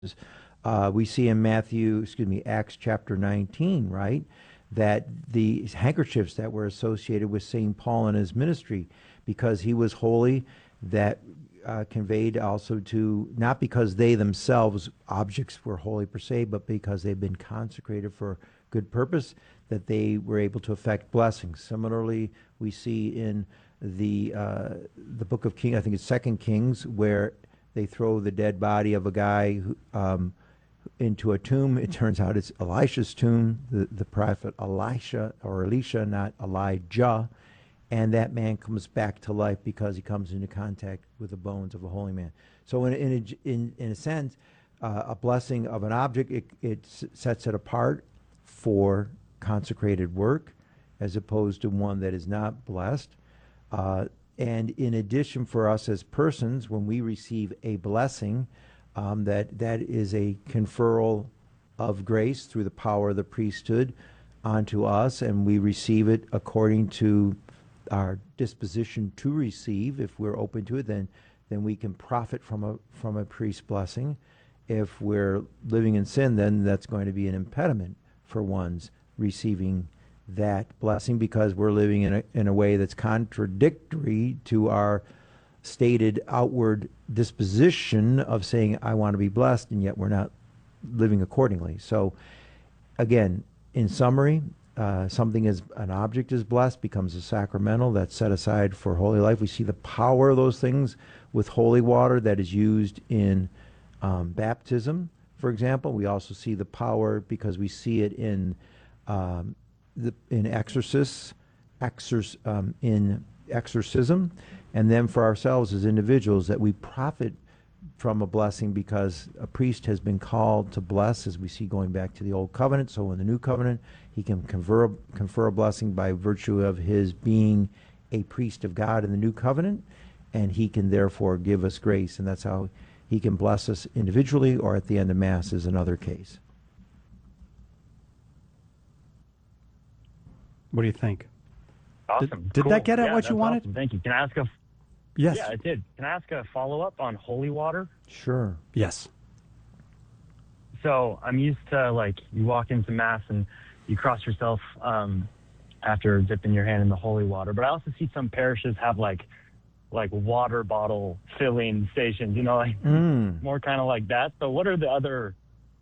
We see in Acts chapter 19, right, that the handkerchiefs that were associated with St. Paul and his ministry, because he was holy, that conveyed also to, not because they themselves, objects were holy per se, but because they've been consecrated for good purpose, that they were able to effect blessings. Similarly, we see in the book of Kings, I think it's Second Kings, where they throw the dead body of a guy into a tomb. It turns out it's Elisha's tomb, the prophet Elisha, or Elisha, not Elijah. And that man comes back to life because he comes into contact with the bones of a holy man. So in a sense, a blessing of an object, it sets it apart for consecrated work, as opposed to one that is not blessed. And in addition, for us as persons, when we receive a blessing, that is a conferral of grace through the power of the priesthood onto us, and we receive it according to our disposition to receive. If we're open to it, then we can profit from a priest's blessing. If we're living in sin, then that's going to be an impediment for one's receiving that blessing, because we're living in a way that's contradictory to our stated outward disposition of saying, I want to be blessed, and yet we're not living accordingly. So again, in summary, an object is blessed, becomes a sacramental that's set aside for holy life. We see the power of those things with holy water that is used in baptism, for example. We also see the power because we see it in exorcism, and then for ourselves as individuals, that we profit from a blessing because a priest has been called to bless, as we see going back to the Old Covenant. So in the New Covenant, he can confer a blessing by virtue of his being a priest of God in the New Covenant, and he can therefore give us grace, and that's how he can bless us individually, or at the end of Mass is another case. What do you think? Awesome. Did Cool. that get at Yeah, what you that's wanted? Awesome. Thank you. Can I ask a... Yes. Yeah, it did. Can I ask a follow-up on holy water? Sure. Yes. So I'm used to, like, you walk into Mass and you cross yourself after dipping your hand in the holy water. But I also see some parishes have, like water bottle filling stations, more kind of like that. So what are the other,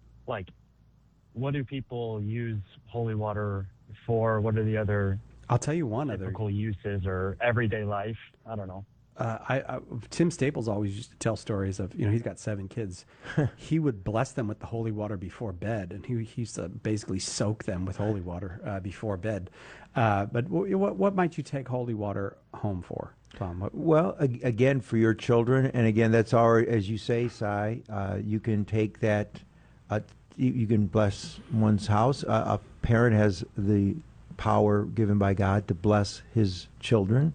what do people use holy water for? What are the other... I'll tell you one typical uses or everyday life? I don't know. Tim Staples always used to tell stories of, he's got 7 kids. He would bless them with the holy water before bed, and he used to basically soak them with holy water before bed. But what might you take holy water home for, Tom? Well, again, for your children, and again, that's our, as you say, Si, you can take that, you can bless one's house. A parent has the power given by God to bless his children,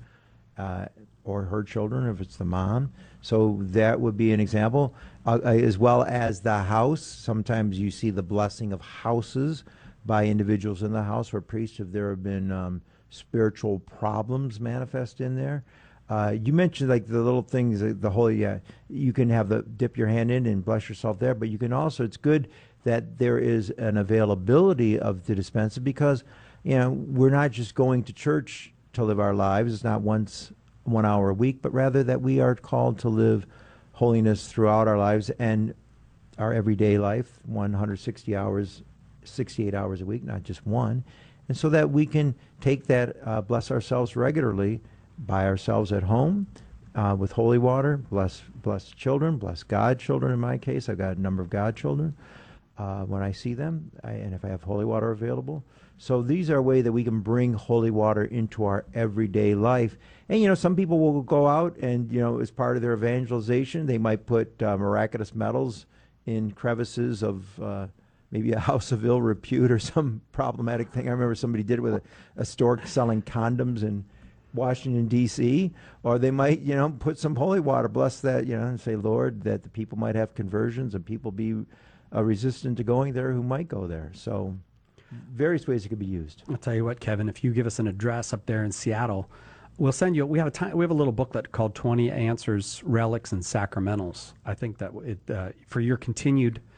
or her children, if it's the mom. So that would be an example, as well as the house. Sometimes you see the blessing of houses by individuals in the house or priests if there have been spiritual problems manifest in there. You mentioned like the little things, the holy, you can have dip your hand in and bless yourself there, but you can also, it's good that there is an availability of the dispenser, because we're not just going to church to live our lives. It's not 1 hour a week, but rather that we are called to live holiness throughout our lives and our everyday life, 160 hours, 68 hours a week, not just one. And so that we can take that, bless ourselves regularly by ourselves at home with holy water, bless children, bless godchildren. In my case, I've got a number of godchildren. When I see them, and if I have holy water available. So these are a way that we can bring holy water into our everyday life. And, some people will go out and, as part of their evangelization, they might put miraculous metals in crevices of maybe a house of ill repute or some problematic thing. I remember somebody did it with a store selling condoms in Washington, D.C., or they might, put some holy water, bless that, and say, Lord, that the people might have conversions and people be resistant to going there who might go there. So various ways it could be used. I'll tell you what, Kevin, if you give us an address up there in Seattle, we'll send you, we have a little booklet called 20 Answers, Relics, and Sacramentals. I think that for your continued